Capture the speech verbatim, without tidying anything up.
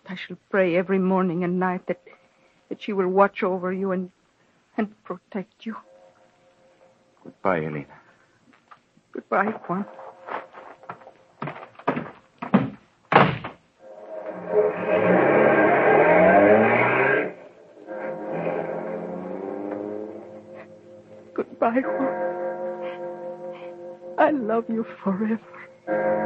I shall pray every morning and night that, that she will watch over you and, and protect you. Goodbye, Elena. Goodbye, Juan. Goodbye, Juan. I love you forever.